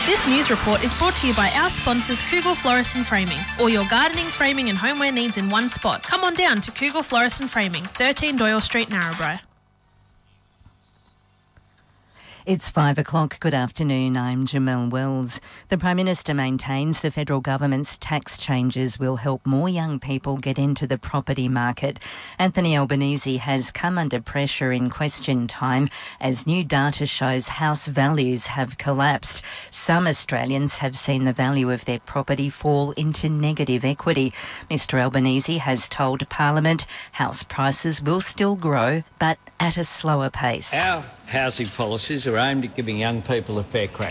This news report is brought to you by our sponsors Kugel Florist and Framing. All your gardening, framing and homeware needs in one spot. Come on down to Kugel Florist and Framing, 13 Doyle Street, Narrabri. It's 5 o'clock. Good afternoon. I'm Jamelle Wells. The Prime Minister maintains the federal government's tax changes will help more young people get into the property market. Anthony Albanese has come under pressure in question time as new data shows house values have collapsed. Some Australians have seen the value of their property fall into negative equity. Mr Albanese has told Parliament house prices will still grow, but at a slower pace. Our housing policies are aimed at giving young people a fair crack.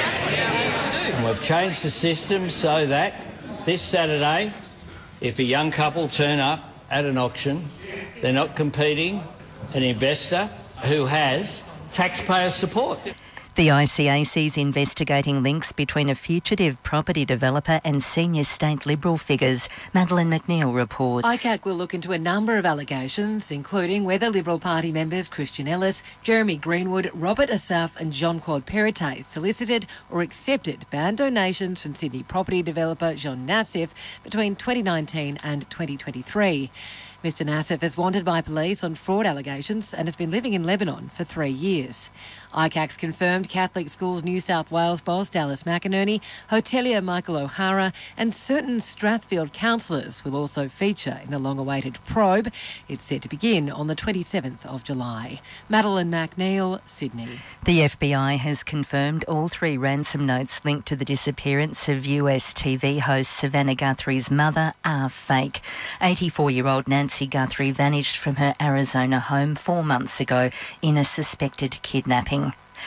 And we've changed the system so that this Saturday, if a young couple turn up at an auction, they're not competing an investor who has taxpayer support. The ICAC is investigating links between a fugitive property developer and senior state Liberal figures. Madeleine McNeil reports. ICAC will look into a number of allegations, including whether Liberal Party members Christian Ellis, Jeremy Greenwood, Robert Asaf and Jean-Claude Perrottet solicited or accepted band donations from Sydney property developer Jean Nassif between 2019 and 2023. Mr Nassif is wanted by police on fraud allegations and has been living in Lebanon for 3 years. ICAC's confirmed Catholic Schools New South Wales boss Dallas McInerney, hotelier Michael O'Hara and certain Strathfield councillors will also feature in the long-awaited probe. It's set to begin on the 27th of July. Madeleine McNeil, Sydney. The FBI has confirmed all 3 ransom notes linked to the disappearance of US TV host Savannah Guthrie's mother are fake. 84-year-old Nancy Guthrie vanished from her Arizona home 4 months ago in a suspected kidnapping.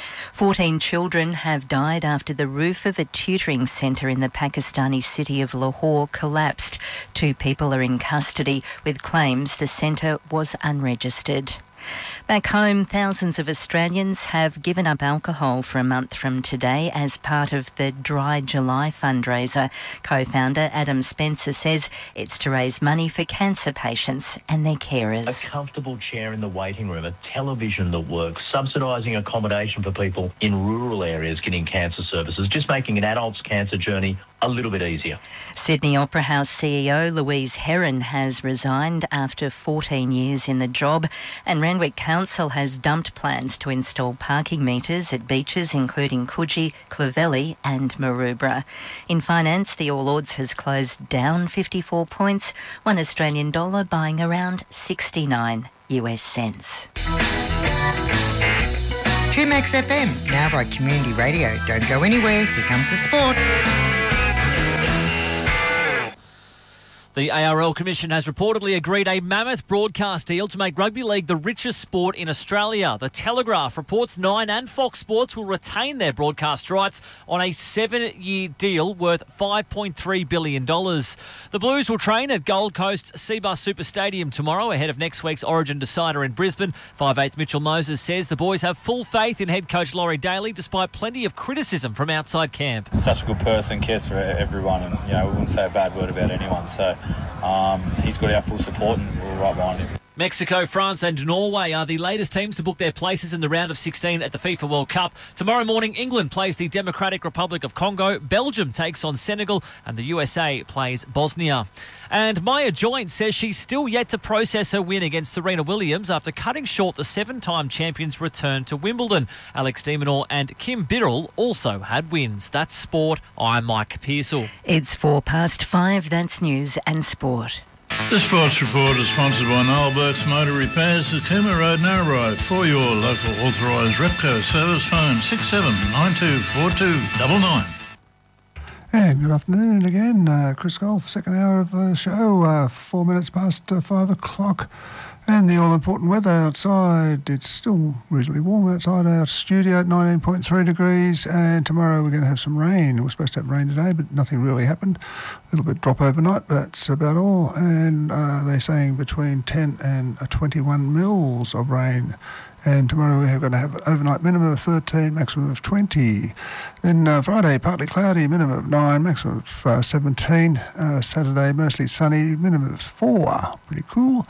14 children have died after the roof of a tutoring centre in the Pakistani city of Lahore collapsed. 2 people are in custody with claims the centre was unregistered. Back home, thousands of Australians have given up alcohol for a month from today as part of the Dry July fundraiser. Co-founder Adam Spencer says it's to raise money for cancer patients and their carers. A comfortable chair in the waiting room, a television that works, subsidising accommodation for people in rural areas getting cancer services, just making an adult's cancer journey a little bit easier. Sydney Opera House CEO Louise Heron has resigned after 14 years in the job, and Randwick Council has dumped plans to install parking meters at beaches including Coogee, Clovelly and Maroubra. In finance, the All Ords has closed down 54 points, $1 Australian buying around 69 US cents. 2Max FM, now by Community Radio. Don't go anywhere, here comes the sport. The ARL Commission has reportedly agreed a mammoth broadcast deal to make rugby league the richest sport in Australia. The Telegraph reports Nine and Fox Sports will retain their broadcast rights on a 7-year deal worth $5.3 billion. The Blues will train at Gold Coast's Cbus Super Stadium tomorrow ahead of next week's Origin decider in Brisbane. 5'8" Mitchell Moses says the boys have full faith in head coach Laurie Daly despite plenty of criticism from outside camp. Such a good person, cares for everyone, and we wouldn't say a bad word about anyone. So he's got our full support and we're right behind him. Mexico, France and Norway are the latest teams to book their places in the round of 16 at the FIFA World Cup. Tomorrow morning, England plays the Democratic Republic of Congo, Belgium takes on Senegal and the USA plays Bosnia. And Maya Joint says she's still yet to process her win against Serena Williams after cutting short the 7-time champion's return to Wimbledon. Alex de Minaur and Kim Birrell also had wins. That's sport. I'm Mike Pearsall. It's 5:04. That's news and sport. The Sports Report is sponsored by Noel Burke's Motor Repairs at Cooma Road, Narrabri. For your local authorised Repco service, phone 67924299. And good afternoon again. Chris Golf, second hour of the show, 4 minutes past 5 o'clock. And the all-important weather outside. It's still reasonably warm outside our studio at 19.3 degrees. And tomorrow we're going to have some rain. We're supposed to have rain today, but nothing really happened. A little bit drop overnight, but that's about all. And they're saying between 10 and 21 mils of rain. And tomorrow we're going to have an overnight minimum of 13, maximum of 20. Then Friday, partly cloudy, minimum of 9, maximum of 17. Saturday, mostly sunny, minimum of 4. Pretty cool.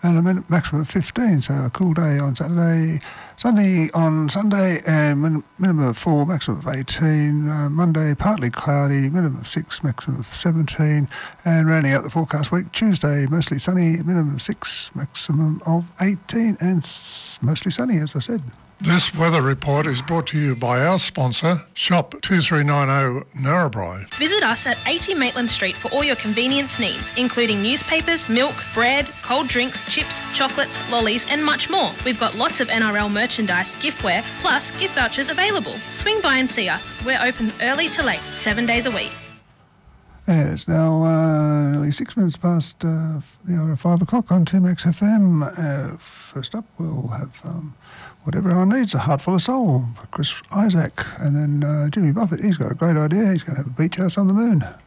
and a maximum of 15, so a cool day on Saturday. Sunny on Sunday, and minimum of 4, maximum of 18. Monday, partly cloudy, minimum of 6, maximum of 17. And rounding out the forecast week, Tuesday, mostly sunny, minimum of 6, maximum of 18, and mostly sunny, as I said. This weather report is brought to you by our sponsor, Shop 2390 Narrabri. Visit us at 80 Maitland Street for all your convenience needs, including newspapers, milk, bread, cold drinks, chips, chocolates, lollies and much more. We've got lots of NRL merchandise, giftware, plus gift vouchers available. Swing by and see us. We're open early to late, 7 days a week. And it's now nearly 6 minutes past the hour of 5 o'clock on 2Max FM. First up, we'll have What Everyone Needs, A Heart Full of Soul, by Chris Isaac. And then Jimmy Buffett, he's got a great idea. He's going to have a beach house on the moon.